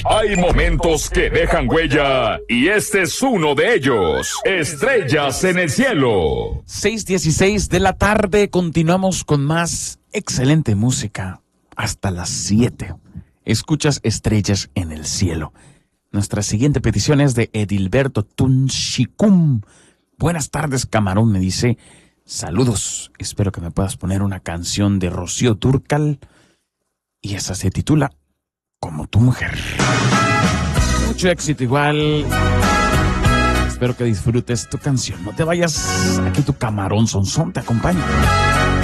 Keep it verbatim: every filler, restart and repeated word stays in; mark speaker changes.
Speaker 1: Hay momentos que dejan huella y este es uno de ellos. Estrellas en el cielo.
Speaker 2: seis dieciséis de la tarde, continuamos con más excelente música hasta las siete. Escuchas Estrellas en el cielo. Nuestra siguiente petición es de Edilberto Tunchicum. Buenas tardes, camarón, me dice. Saludos, espero que me puedas poner una canción de Rocío Dúrcal. Y esa se titula Como tu mujer. Mucho éxito igual. Espero que disfrutes tu canción. No te vayas. Aquí tu camarón Sonsón te acompaña.